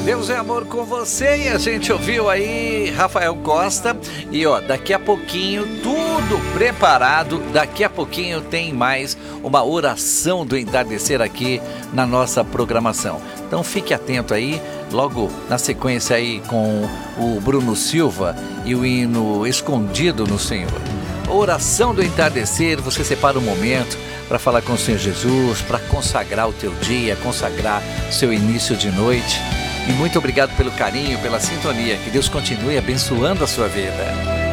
Deus é amor com você, e a gente ouviu aí Rafael Costa. E daqui a pouquinho, tudo preparado. Daqui a pouquinho tem mais uma oração do entardecer aqui na nossa programação. Então fique atento aí, logo na sequência aí com o Bruno Silva e o hino Escondido no Senhor. Oração do entardecer, você separa um momento para falar com o Senhor Jesus, para consagrar o teu dia, consagrar seu início de noite. E muito obrigado pelo carinho, pela sintonia. Que Deus continue abençoando a sua vida.